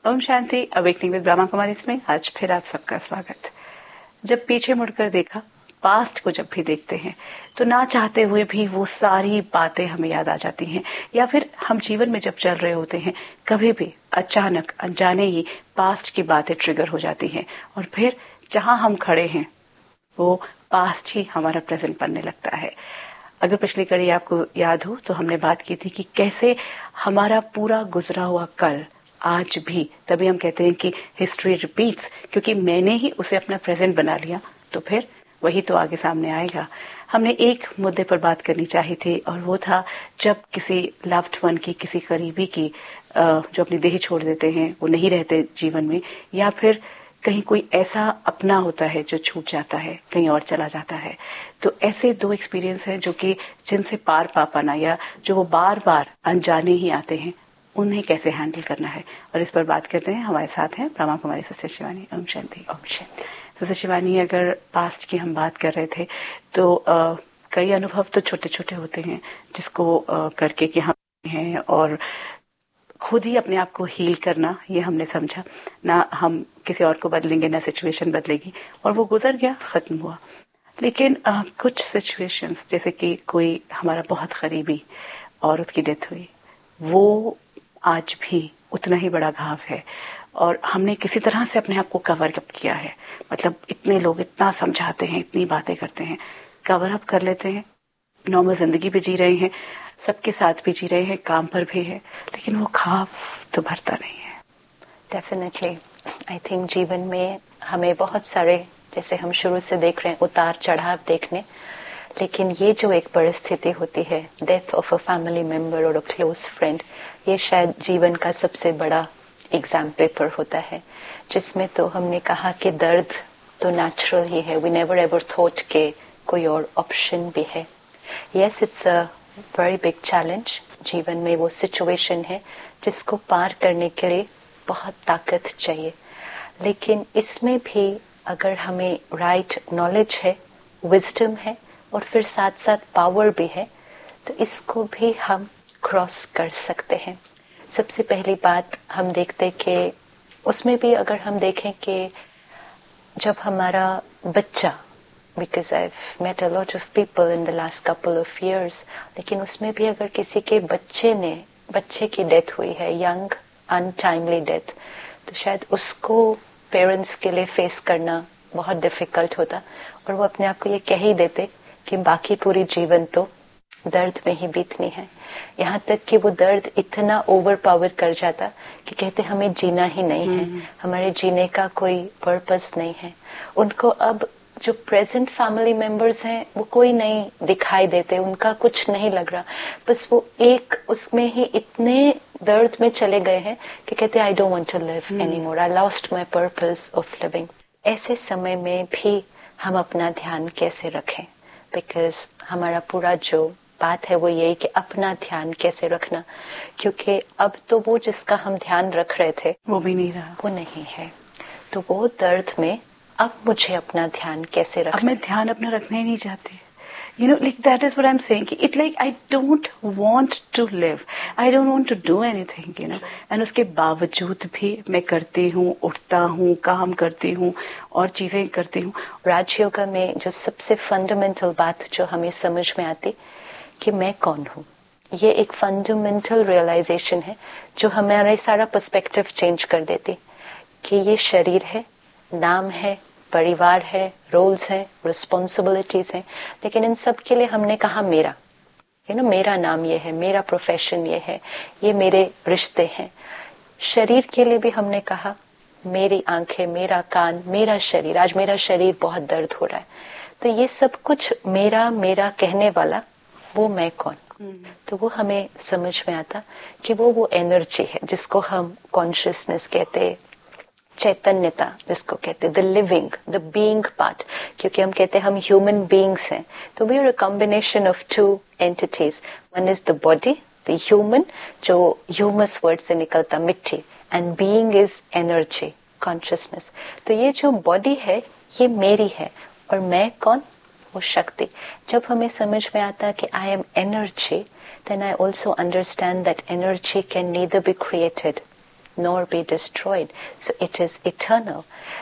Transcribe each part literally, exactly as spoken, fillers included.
Om Shanti. Awakening with Brahma Kumari इसमें आज फिर आप सबका स्वागत। जब पीछे मुड़कर देखा, पास्ट को जब भी देखते हैं तो ना चाहते हुए भी वो सारी बातें हमें याद आ जाती हैं, या फिर हम जीवन में जब चल रहे होते हैं कभी भी अचानक अनजाने ही पास्ट की बातें ट्रिगर हो जाती हैं और फिर जहां हम खड़े हैं वो पास्ट ही हमारा प्रेजेंट बनने लगता है। अगर पिछली कड़ी आपको याद हो तो हमने बात की थी कि कैसे हमारा पूरा गुजरा हुआ कल आज भी, तभी हम कहते हैं कि हिस्ट्री रिपीट्स, क्योंकि मैंने ही उसे अपना प्रेजेंट बना लिया तो फिर वही तो आगे सामने आएगा। हमने एक मुद्दे पर बात करनी चाहिए थी और वो था जब किसी लव्ड वन की, किसी करीबी की जो अपनी देह छोड़ देते हैं, वो नहीं रहते जीवन में, या फिर कहीं कोई ऐसा अपना होता है जो छूट जाता है, कहीं और चला जाता है। तो ऐसे दो एक्सपीरियंस हैं जो कि जिनसे पार पा पाना या जो वो बार बार अनजाने ही आते हैं, उन्हें कैसे हैंडल करना है, और इस पर बात करते हैं। हमारे साथ हैं ब्रह्मा कुमारी सिस्टर शिवानी। ओम शांति। ओम शांति। सिस्टर शिवानी, अगर पास्ट की हम बात कर रहे थे तो आ, कई अनुभव तो छोटे छोटे होते हैं जिसको आ, करके कि हम हैं और खुद ही अपने आप को हील करना, ये हमने समझा ना, हम किसी और को बदलेंगे ना सिचुएशन बदलेगी, और वो गुजर गया, खत्म हुआ। लेकिन आ, कुछ सिचुएशंस, जैसे कि कोई हमारा बहुत करीबी और उसकी डेथ हुई, वो आज भी उतना ही बड़ा घाव है और हमने किसी तरह से अपने आप को कवर अप किया है। मतलब इतने लोग इतना समझाते हैं, इतनी बातें करते हैं, कवर अप कर लेते हैं, नॉर्मल जिंदगी भी जी रहे हैं, सबके साथ भी जी रहे हैं, काम पर भी है, लेकिन वो घाव तो भरता नहीं है। डेफिनेटली आई थिंक जीवन में हमें बहुत सारे, जैसे हम शुरू से देख रहे हैं, उतार चढ़ाव देखने, लेकिन ये जो एक परिस्थिति होती है, death of a family member और अ क्लोज फ्रेंड, ये शायद जीवन का सबसे बड़ा एग्जाम पेपर होता है, जिसमें तो हमने कहा कि दर्द तो नेचुरल ही है। वी नेवर एवर थॉट के कोई और ऑप्शन भी है। Yes, it's a very big challenge. जीवन में वो सिचुएशन है जिसको पार करने के लिए बहुत ताकत चाहिए, लेकिन इसमें भी अगर हमें राइट नॉलेज है, विजडम है और फिर साथ साथ पावर भी है, तो इसको भी हम क्रॉस कर सकते हैं। सबसे पहली बात हम देखते कि उसमें भी अगर हम देखें कि जब हमारा बच्चा, because I have met a lot of people in the last couple of years, लेकिन उसमें भी अगर किसी के बच्चे ने बच्चे की डेथ हुई है, यंग अनटाइमली डेथ, तो शायद उसको पेरेंट्स के लिए फेस करना बहुत डिफिकल्ट होता, और वो अपने आप को ये कह ही देते कि बाकी पूरी जीवन तो दर्द में ही बीतनी है। यहाँ तक कि वो दर्द इतना ओवर पावर कर जाता कि कहते हमें जीना ही नहीं है, हमारे जीने का कोई पर्पस नहीं है। उनको अब जो प्रेजेंट फैमिली मेंबर्स हैं वो कोई नहीं दिखाई देते, उनका कुछ नहीं लग रहा, बस वो एक उसमें ही इतने दर्द में चले गए हैं कि कहते I don't want to live anymore, I lost my purpose of living. ऐसे समय में भी हम अपना ध्यान कैसे रखें, बिकॉज हमारा पूरा जो बात है वो यही कि अपना ध्यान कैसे रखना, क्योंकि अब तो वो जिसका हम ध्यान रख रहे थे वो भी नहीं रहा, वो नहीं है। तो वो दर्द में अब मुझे अपना ध्यान कैसे रखना, अब मैं ध्यान अपना रखना ही नहीं चाहती। You know, like that is what I'm saying. It like I don't want to live. I don't want to do anything, you know. And उसके बावजूद भी मैं करती हूँ, उठता हूँ, काम करती हूँ और चीजें करती हूँ। राजयोगा में जो सबसे फंडामेंटल बात जो हमें समझ में आती कि मैं कौन हूँ, ये एक फंडामेंटल रियलाइजेशन है जो हमारा सारा पर्सपेक्टिव चेंज कर देती कि ये शरीर है, नाम है, परिवार है, रोल्स हैं, रिस्पॉन्सिबिलिटीज हैं, लेकिन इन सब के लिए हमने कहा मेरा, यू नो, मेरा नाम ये है, मेरा प्रोफेशन ये है, ये मेरे रिश्ते हैं। शरीर के लिए भी हमने कहा मेरी आंखें, मेरा कान, मेरा शरीर। आज मेरा शरीर बहुत दर्द हो रहा है, तो ये सब कुछ मेरा मेरा कहने वाला वो मैं कौन। तो वो हमें समझ में आता कि वो वो एनर्जी है जिसको हम कॉन्शियसनेस कहते, चैतन्यता जिसको कहते, the living, the being part, क्योंकि हम कहते हैं हम ह्यूमन बीइंग्स हैं। तो we are a combination of two entities, one is the body, the human, जो ह्यूमस वर्ड से निकलता मिट्टी, and being is energy, consciousness. तो ये जो बॉडी है ये मेरी है और मैं कौन, वो शक्ति। जब हमें समझ में आता कि I am energy, then I also understand that energy can neither be created nor be destroyed, so it is eternal.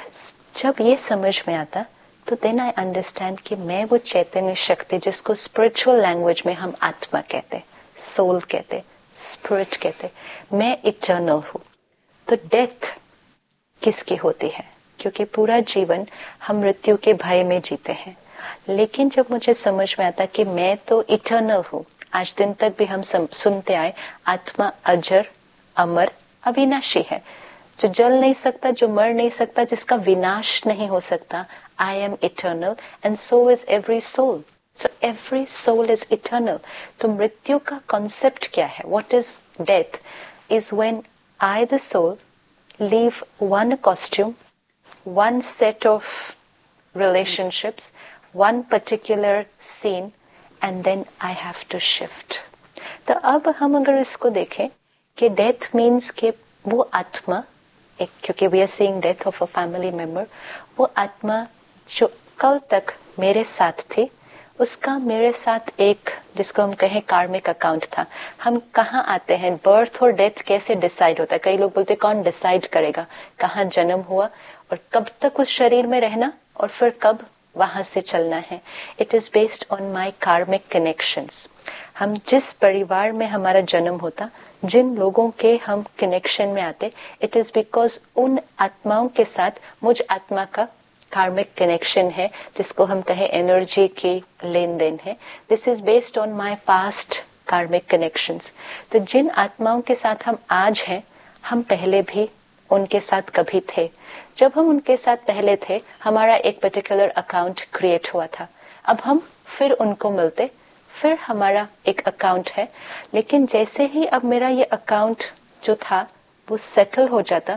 जब ये समझ में आता तो then I understand कि मैं वो चैतन्य शक्ति जिसको स्पिरिचुअल लैंग्वेज में हम आत्मा कहते, सोल कहते, स्पिरिट कहते, मैं इटर्नल हूँ. तो डेथ किसकी होती है? क्योंकि पूरा जीवन हम मृत्यु के भय में जीते हैं. लेकिन जब मुझे समझ में आता कि मैं तो इटर्नल हूँ, आज दिन तक भी हम सुनते आए आत्मा अजर, अमर, अविनाशी है, जो जल नहीं सकता, जो मर नहीं सकता, जिसका विनाश नहीं हो सकता. I am eternal and so is every soul. So every soul is eternal. तो मृत्यु का concept क्या है? What is death? Is when I, the soul, leave one costume, one set of relationships, one particular scene, and then I have to shift. तो अब हम अगर इसको देखें कि death means कि वो आत्मा, एक, क्योंकि we are seeing death of a family member, वो आत्मा जो कल तक मेरे साथ थी, उसका मेरे साथ एक, जिसको हम कहें कार्मिक अकाउंट था. हम कहाँ आते हैं, बर्थ और डेथ कैसे डिसाइड होता है? कई लोग बोलते कौन डिसाइड करेगा कहाँ जन्म हुआ और कब तक उस शरीर में रहना और फिर कब वहां से चलना है. It is based on my कार्मिक कनेक्शंस. हम जिस परिवार में हमारा जन्म होता, जिन लोगों के हम कनेक्शन में आते, इट इज बिकॉज उन आत्माओं के साथ मुझ आत्मा का कार्मिक कनेक्शन है, जिसको हम कहें एनर्जी की लेन देन है. This is based on my past कार्मिक कनेक्शंस. तो जिन आत्माओं के साथ हम आज हैं, हम पहले भी उनके साथ कभी थे. जब हम उनके साथ पहले थे, हमारा एक पर्टिकुलर अकाउंट क्रिएट हुआ था. अब हम फिर उनको मिलते, फिर हमारा एक अकाउंट है. लेकिन जैसे ही अब मेरा ये अकाउंट जो था वो सेटल हो जाता,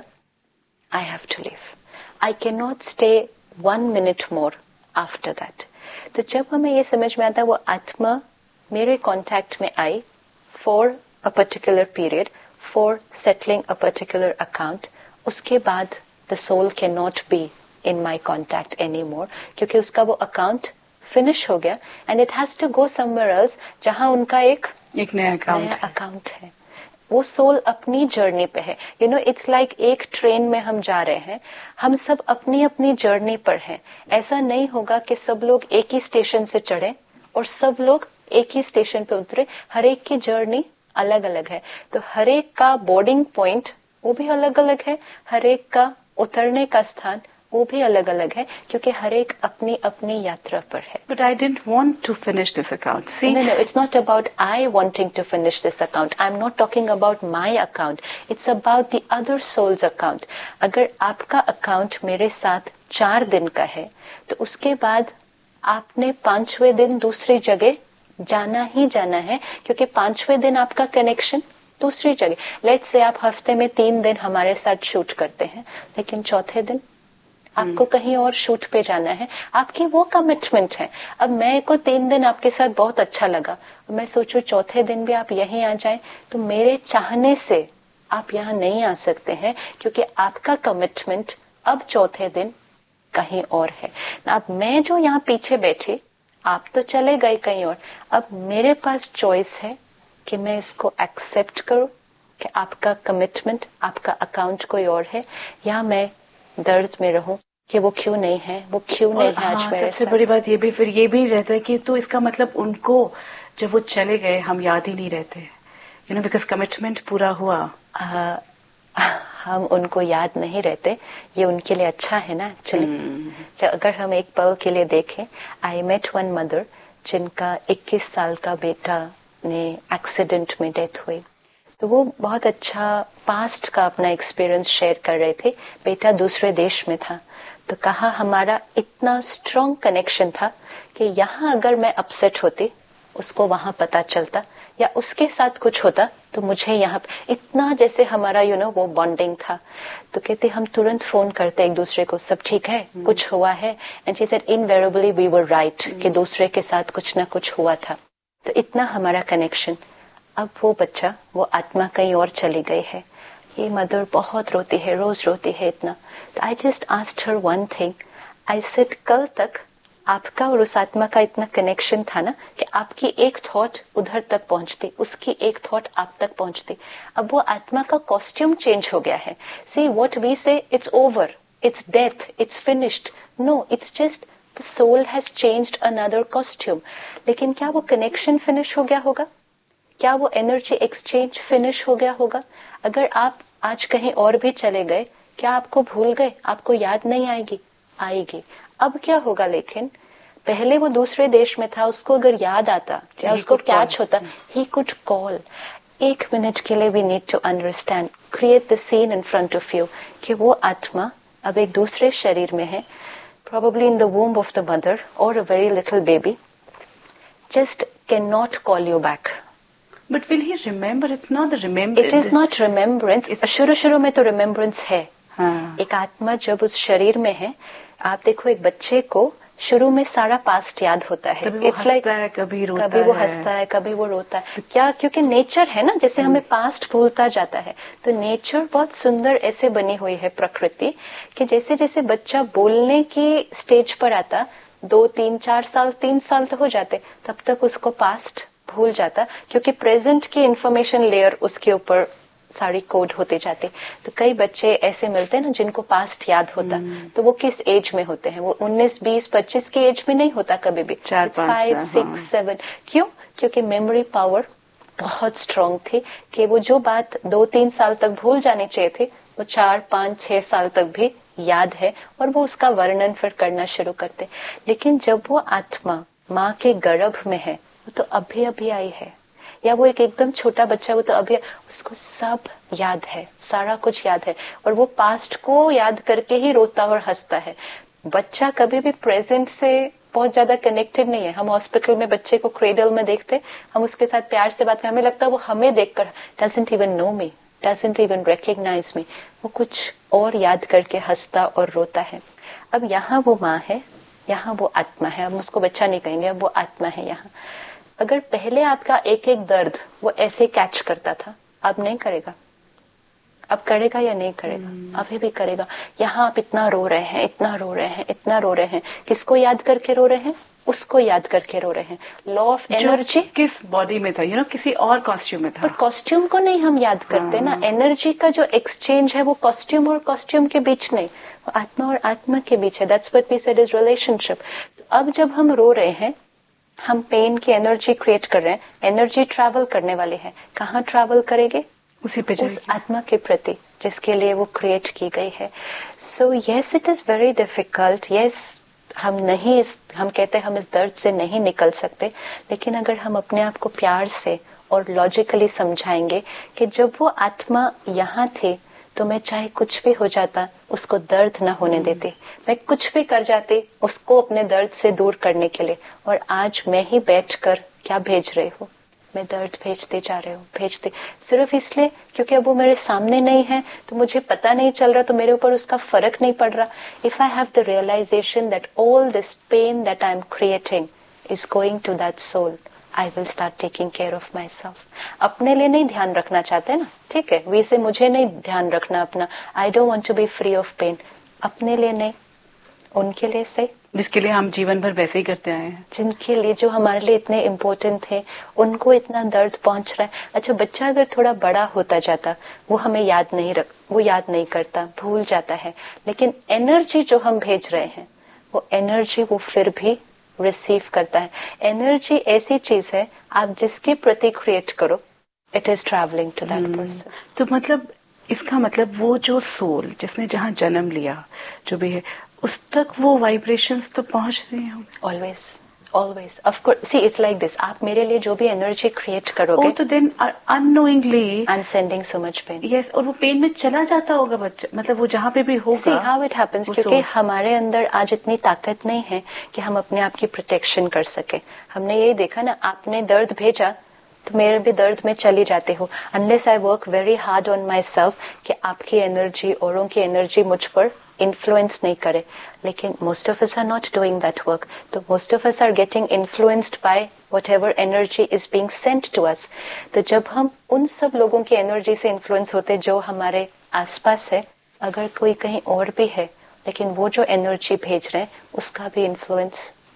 I have to leave. I can not stay one minute more after that. तो जब हमें ये समझ में आता वो आत्मा मेरे कॉन्टैक्ट में I for a particular period, for settling a particular account, उसके बाद the soul can not be in my contact any more, क्योंकि उसका वो अकाउंट फिनिश हो गया and it has to go somewhere else, जहां उनका एक एक नया अकाउंट नया अकाउंट है. वो सोल अपनी जर्नी पे है. यू नो इट्स लाइक एक ट्रेन में हम जा रहे हैं, हम सब अपनी अपनी जर्नी पर हैं. ऐसा नहीं होगा कि सब लोग एक ही स्टेशन से चढ़े और सब लोग एक ही स्टेशन पे उतरे. हर एक की जर्नी अलग अलग है. तो हर एक का बोर्डिंग पॉइंट वो भी अलग अलग है, हर एक का उतरने का स्थान वो भी अलग अलग है, क्योंकि हर एक अपनी अपनी यात्रा पर है. But I didn't want to finish this account. See, no, no, it's not about I wanting to finish this account. I'm not talking about my account. It's about the other soul's account. अगर आपका account मेरे साथ चार दिन का है, तो उसके बाद आपने पांचवें दिन दूसरी जगह जाना ही जाना है, क्योंकि पांचवें दिन आपका कनेक्शन दूसरी जगह. लेट्स से आप हफ्ते में तीन दिन हमारे साथ शूट करते हैं, लेकिन चौथे दिन आपको कहीं और शूट पे जाना है. आपकी वो कमिटमेंट है. अब मैं को तीन दिन आपके साथ बहुत अच्छा लगा, मैं सोचूं चौथे दिन भी आप यहीं आ जाएं, तो मेरे चाहने से आप यहाँ नहीं आ सकते हैं, क्योंकि आपका कमिटमेंट अब चौथे दिन कहीं और है. अब मैं जो यहाँ पीछे बैठी, आप तो चले गए कहीं और, अब मेरे पास चॉइस है कि मैं इसको एक्सेप्ट करूं कि आपका कमिटमेंट, आपका अकाउंट कोई और है, या मैं दर्द में रहूं कि वो क्यों नहीं है, वो क्यों नहीं है आज मेरे साथ. सबसे बड़ी बात ये भी फिर ये भी रहता है कि तो इसका मतलब उनको जब वो चले गए हम याद ही नहीं रहते, यू नो, बिकॉज कमिटमेंट पूरा हुआ. आ, हम उनको याद नहीं रहते, ये उनके लिए अच्छा है ना एक्चुअली. hmm. अगर हम एक पल के लिए देखें, आई मेट वन मदर जिनका इक्कीस साल का बेटा ने एक्सीडेंट में डेथ हुई. तो वो बहुत अच्छा पास्ट का अपना एक्सपीरियंस शेयर कर रहे थे. बेटा दूसरे देश में था, तो कहा हमारा इतना स्ट्रॉन्ग कनेक्शन था कि यहाँ अगर मैं अपसेट होती, उसको वहां पता चलता, या उसके साथ कुछ होता तो मुझे यहाँ इतना, जैसे हमारा यू नो वो बॉन्डिंग था. तो कहते हम तुरंत फोन करते एक दूसरे को, सब ठीक है, hmm. कुछ हुआ है. And she said invariably we were right कि दूसरे के साथ कुछ ना कुछ हुआ था. तो इतना हमारा कनेक्शन. अब वो बच्चा, वो आत्मा कहीं और चली गई है. ये मदर बहुत रोती है, रोज रोती है इतना. तो I just asked her one thing. I said कल तक आपका और उस आत्मा का इतना कनेक्शन था ना कि आपकी एक थॉट उधर तक पहुंचती, उसकी एक थॉट आप तक पहुंचती। अब वो आत्मा का कॉस्ट्यूम चेंज हो गया है। सी व्हाट वी से, it's over, it's death, it's finished. No, it's just the soul has changed another costume. लेकिन क्या वो कनेक्शन फिनिश हो गया होगा? क्या वो एनर्जी एक्सचेंज फिनिश हो गया होगा? अगर आप आज कहीं और भी चले गए, क्या आपको भूल गए? आपको याद नहीं आएगी? आएगी। अब क्या होगा? लेकिन पहले वो दूसरे देश में था, उसको अगर याद आता या उसको कैच होता, ही कुड कॉल। एक मिनट के लिए we need to understand, create the seen in front of you कि वो आत्मा अब एक दूसरे शरीर में है, probably in the womb of the mother or a very little baby, just cannot call you back. But will he remember? It's not the remembrance. It is not remembrance. शुरू शुरू में तो remembrance है। हाँ. एक आत्मा जब उस शरीर में है, आप देखो एक बच्चे को शुरू में सारा पास्ट याद होता है। कभी वो हंसता like, है, कभी रोता कभी वो हंसता है, कभी वो रोता है। क्या? क्योंकि नेचर है ना, जैसे हमें पास्ट भूलता जाता है। तो नेचर बहुत सुंदर ऐसे बनी हुई है प्रकृति कि जैसे जैसे बच्चा बोलने की स्टेज पर आता, दो तीन चार साल तीन साल तो हो जाते, तब तक उसको पास्ट भूल जाता, क्योंकि प्रेजेंट की इंफॉर्मेशन लेयर उसके ऊपर सारी कोड होते जाते। तो कई बच्चे ऐसे मिलते हैं ना जिनको पास्ट याद होता, तो वो किस एज में होते हैं? वो उन्नीस बीस पच्चीस की एज में नहीं होता कभी भी, फाइव सिक्स सेवन। क्यों? क्योंकि मेमोरी पावर बहुत स्ट्रांग थी कि वो जो बात दो तीन साल तक भूल जानी चाहिए थी, वो चार पांच छह साल तक भी याद है, और वो उसका वर्णन फिर करना शुरू करते। लेकिन जब वो आत्मा माँ के गर्भ में है, वो तो अभी अभी आई है, या वो एक एकदम छोटा बच्चा, वो तो अभी, उसको सब याद है, सारा कुछ याद है, और वो पास्ट को याद करके ही रोता और हंसता है। बच्चा कभी भी प्रेजेंट से बहुत ज्यादा कनेक्टेड नहीं है। हम हॉस्पिटल में बच्चे को क्रेडल में देखते, हम उसके साथ प्यार से बात करते, हमें लगता है वो हमें देखकर doesn't even know me, doesn't even recognise मी, वो कुछ और याद करके हंसता और रोता है। अब यहाँ वो माँ है, यहाँ वो आत्मा है। अब उसको बच्चा नहीं कहेंगे, अब वो आत्मा है यहाँ। अगर पहले आपका एक एक दर्द वो ऐसे कैच करता था, अब नहीं करेगा। अब करेगा या नहीं करेगा? hmm. अभी भी करेगा। यहाँ आप इतना रो रहे हैं, इतना रो रहे हैं, इतना रो रहे हैं, किसको याद करके रो रहे हैं? उसको याद करके रो रहे हैं। लॉ ऑफ एनर्जी किस बॉडी में था, यू नो, किसी और कॉस्ट्यूम में था। पर कॉस्ट्यूम को नहीं हम याद करते hmm. ना। एनर्जी का जो एक्सचेंज है वो कॉस्ट्यूम और कॉस्ट्यूम के बीच नहीं, वो आत्मा और आत्मा के बीच है। That's what we said is relationship. अब जब हम रो रहे हैं, हम पेन की एनर्जी क्रिएट कर रहे हैं, एनर्जी ट्रैवल करने वाली है। कहाँ ट्रैवल करेंगे? उसी पे, उस आत्मा के प्रति जिसके लिए वो क्रिएट की गई है। So yes, it is very difficult. Yes, हम नहीं इस हम कहते हैं हम इस दर्द से नहीं निकल सकते, लेकिन अगर हम अपने आप को प्यार से और लॉजिकली समझाएंगे कि जब वो आत्मा यहाँ थी तो मैं चाहे कुछ भी हो जाता, उसको दर्द ना होने देती, मैं कुछ भी कर जाती उसको अपने दर्द से दूर करने के लिए। और आज मैं ही बैठकर क्या भेज रही हूँ? मैं दर्द भेजते जा रही हूँ, भेजते, सिर्फ इसलिए क्योंकि अब वो मेरे सामने नहीं है, तो मुझे पता नहीं चल रहा, तो मेरे ऊपर उसका फर्क नहीं पड़ रहा। If I have the realisation that all this pen that I am creating is going to that soul, I will start taking care of myself. अपने लिए नहीं ध्यान रखना चाहते ना, ठीक है, वैसे मुझे नहीं ध्यान रखना अपना, I don't want to be free of pain. अपने लिए नहीं, उनके लिए सही, जिसके लिए हम जीवन भर वैसे ही करते आए हैं, जिनके लिए, जो हमारे लिए इतने इम्पोर्टेंट थे, उनको इतना दर्द पहुंच रहा है। अच्छा, बच्चा अगर थोड़ा बड़ा होता जाता, वो हमें याद नहीं रख वो याद नहीं करता, भूल जाता है, लेकिन एनर्जी जो हम भेज रहे हैं, वो एनर्जी वो फिर भी रिसीव करता है। एनर्जी ऐसी चीज है, आप जिसके प्रति क्रिएट करो, it is travelling to that person. तो मतलब इसका मतलब वो जो सोल जिसने जहाँ जन्म लिया, जो भी है, उस तक वो वाइब्रेशंस तो पहुंच रही होंगे। Always always, of course. C, it's like this, आप मेरे लिए जो भी एनर्जी क्रिएट करोगे, तो then unknowingly I am sending so much pain. Yes, और वो पेन में चला जाता होगा बच्चा, मतलब वो जहाँ पे भी होगा। सी हाउ इट हैपेंस, क्योंकि हमारे अंदर आज इतनी ताकत नहीं है कि हम अपने आप की प्रोटेक्शन कर सके। हमने यही देखा ना, आपने दर्द भेजा तो मेरे भी दर्द में चली जाते हो। Unless I work very hard on my self कि आपकी एनर्जी, औरों की एनर्जी मुझ पर इन्फ्लुएंस नहीं करे। लेकिन most of us are not doing that work, तो most of us are getting influenced by whatever energy is being Saint to us. तो जब हम उन सब लोगों की एनर्जी से इन्फ्लुएंस होते जो हमारे आसपास है, अगर कोई कहीं और भी है, लेकिन वो जो एनर्जी भेज रहे हैं उसका भी इन्फ्लुएंस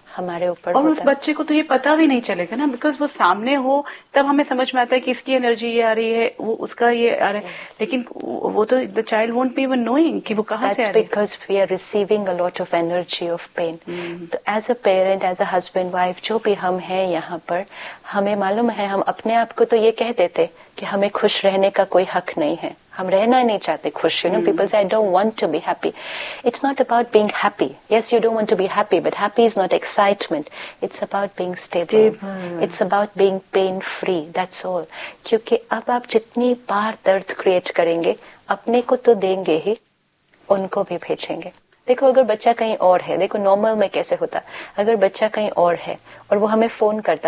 हमारे ऊपर और होता उस है। बच्चे को तो ये पता भी नहीं चलेगा ना, बिकॉज वो सामने हो तब हमें समझ में आता है कि इसकी एनर्जी ये आ रही है, वो उसका ये आ रहा है, लेकिन वो तो the child won't be even knowing कि वो कहाँ से आ That's रही है। because we are receiving a lot of energy of pain. तो as a parent, as a husband wife, जो भी हम हैं यहाँ पर, हमें मालूम है, हम अपने आप को तो ये कह देते कि हमें खुश रहने का कोई हक नहीं है, हम रहना नहीं चाहते खुश। यू नो, पीपल से I don't want to be happy. It's not about being happy. Yes, you don't want to be happy, but happy is not excitement, it's about being stable, it's about being pain free, that's all. क्योंकि अब आप जितनी बार दर्द create करेंगे, अपने को तो देंगे ही, उनको भी भेजेंगे। देखो, अगर बच्चा कहीं और है, देखो नॉर्मल में कैसे होता, अगर बच्चा कहीं और है और वो हमें फोन करता